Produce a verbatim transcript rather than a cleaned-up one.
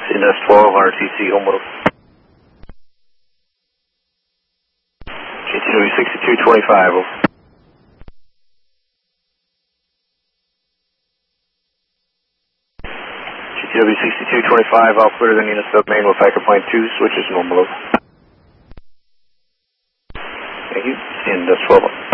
Indus twelve, R T C, home mode. G T W sixty-two twenty-five, over. G T W sixty-two twenty-five, all clear than Unit submain with Packer Plane two, switches normal over. Thank you, Indus twelve.